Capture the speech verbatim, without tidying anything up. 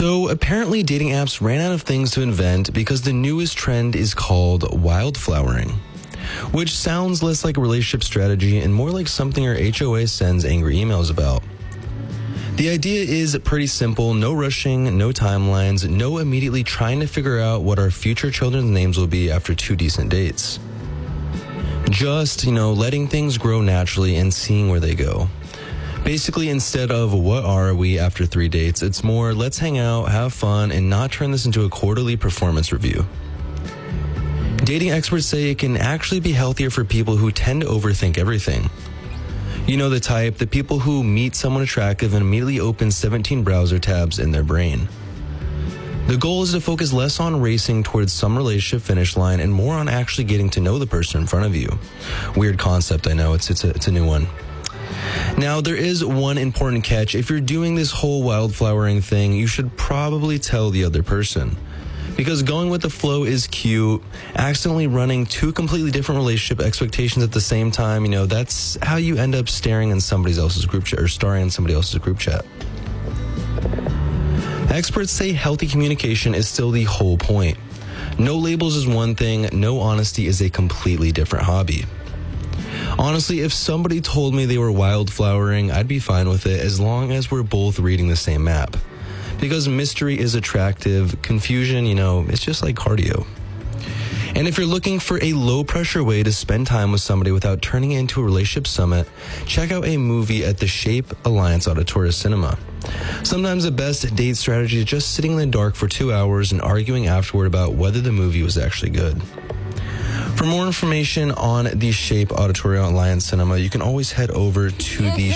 So apparently dating apps ran out of things to invent because the newest trend is called wildflowering, which sounds less like a relationship strategy and more like something our H O A sends angry emails about. The idea is pretty simple: no rushing, no timelines, no immediately trying to figure out what our future children's names will be after two decent dates. Just, you know, letting things grow naturally and seeing where they go. Basically, instead of what are we after three dates, it's more let's hang out, have fun, and not turn this into a quarterly performance review. Dating experts say it can actually be healthier for people who tend to overthink everything. You know the type, the people who meet someone attractive and immediately open seventeen browser tabs in their brain. The goal is to focus less on racing towards some relationship finish line and more on actually getting to know the person in front of you. Weird concept, I know, it's, it's, a, it's a new one. Now, there is one important catch. If you're doing this whole wildflowering thing, you should probably tell the other person. Because going with the flow is cute. Accidentally running two completely different relationship expectations at the same time, you know, that's how you end up staring in somebody else's group chat or starring in somebody else's group chat. Experts say healthy communication is still the whole point. No labels is one thing, no honesty is a completely different hobby. Honestly, if somebody told me they were wildflowering, I'd be fine with it as long as we're both reading the same map. Because mystery is attractive, confusion, you know, it's just like cardio. And if you're looking for a low-pressure way to spend time with somebody without turning it into a relationship summit, check out a movie at the Shape Alliance Auditoria Cinema. Sometimes the best date strategy is just sitting in the dark for two hours and arguing afterward about whether the movie was actually good. For more information on the Shape Auditoria Alliance Cinema, you can always head over to the